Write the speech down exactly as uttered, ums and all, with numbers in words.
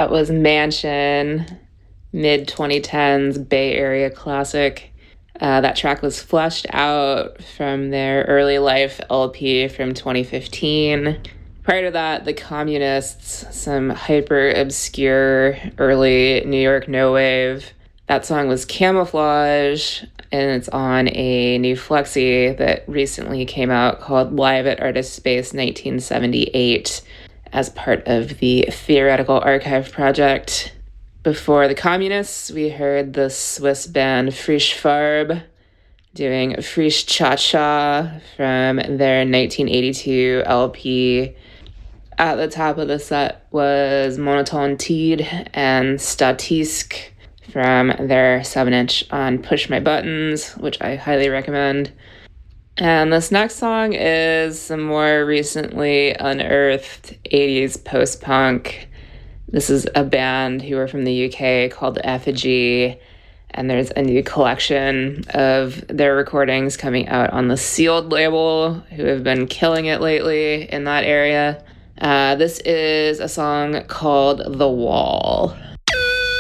That was Mansion, mid twenty tens Bay Area classic. Uh, that track was Fleshed Out from their Early Life L P from twenty fifteen. Prior to that, The Communists, some hyper-obscure early New York no wave. That song was Camouflage, and it's on a new flexi that recently came out called Live at Artist Space nineteen seventy-eight as part of the Theoretical Archive project. Before The Communists, we heard the Swiss band Frisch Farbe doing Frisch Cha Cha from their nineteen eighty-two L P. At the top of the set was Monotone Tied and Statisque from their seven inch on Push My Buttons, which I highly recommend. And this next song is some more recently unearthed eighties post-punk. This is a band who are from the U K called Effigy, and there's a new collection of their recordings coming out on the Sealed label, who have been killing it lately in that area. Uh, this is a song called The Wall.